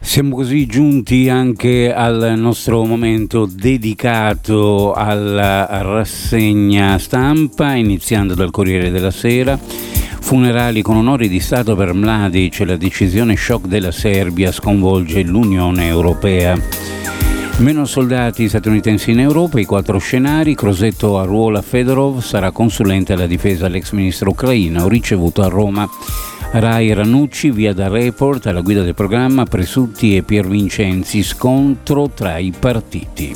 Siamo così giunti anche al nostro momento dedicato alla rassegna stampa, iniziando dal Corriere della Sera. Funerali con onori di Stato per Mladic, la decisione shock della Serbia sconvolge l'Unione Europea. Meno soldati statunitensi in Europa, i 4 scenari. Crosetto arruola Fedorov, sarà consulente alla difesa l'ex ministro ucraino, ricevuto a Roma. Rai Ranucci via da Report, alla guida del programma Presutti e Piervincenzi, scontro tra i partiti.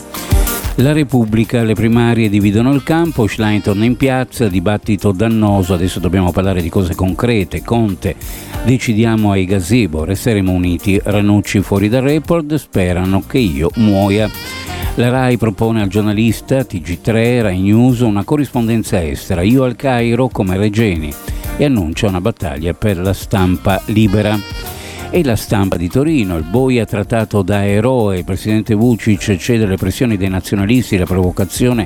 La Repubblica, le primarie dividono il campo, Schlein torna in piazza, dibattito dannoso, adesso dobbiamo parlare di cose concrete. Conte, decidiamo ai gazebo, resteremo uniti. Ranucci fuori da Report, sperano che io muoia. La Rai propone al giornalista TG3, Rai News, una corrispondenza estera, io al Cairo come Regeni, e annuncia una battaglia per la stampa libera. E la Stampa di Torino, il Boia trattato da eroe, il presidente Vučić cede alle pressioni dei nazionalisti, la provocazione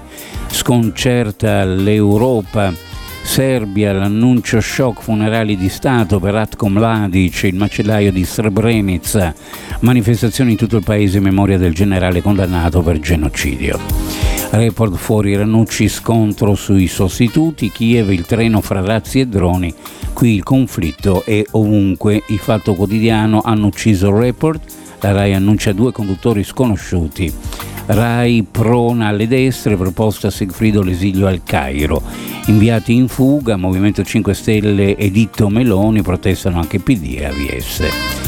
sconcerta l'Europa. Serbia, l'annuncio shock, funerali di Stato per Ratko Mladic, il macellaio di Srebrenica, manifestazioni in tutto il paese in memoria del generale condannato per genocidio. Report fuori Ranucci, scontro sui sostituti, Kiev, il treno fra razzi e droni, qui il conflitto è ovunque. Il Fatto Quotidiano, hanno ucciso Report, la Rai annuncia 2 conduttori sconosciuti. Rai prona alle destre, proposta Sigfrido l'esilio al Cairo. Inviati in fuga, Movimento 5 Stelle, editto Meloni, protestano anche PD e AVS.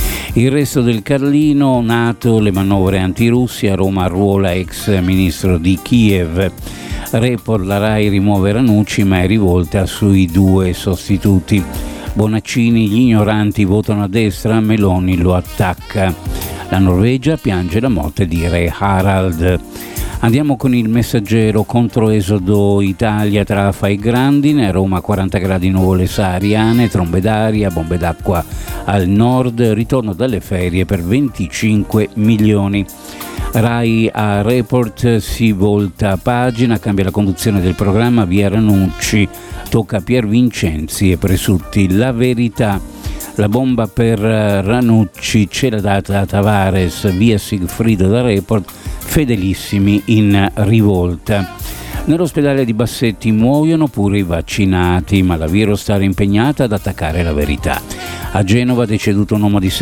Il Resto del Carlino, NATO, le manovre antirussia, Roma arruola ex ministro di Kiev. Report, la Rai rimuove Ranucci ma è rivolta sui 2 sostituti. Bonaccini, gli ignoranti votano a destra, Meloni lo attacca. La Norvegia piange la morte di re Harald. Andiamo con il Messaggero, controesodo Italia tra Afa e Grandine, Roma 40 gradi nuvole sahariane, trombe d'aria, bombe d'acqua al nord, ritorno dalle ferie per 25 milioni. Rai a Report, si volta pagina, cambia la conduzione del programma, via Ranucci, tocca a Piervincenzi e Presutti. La Verità, la bomba per Ranucci ce l'ha data a Tavares, via Sigfrido da Report, fedelissimi in rivolta. Nell'ospedale di Bassetti muoiono pure i vaccinati, ma la Virostar è impegnata ad attaccare la verità. A Genova deceduto un uomo di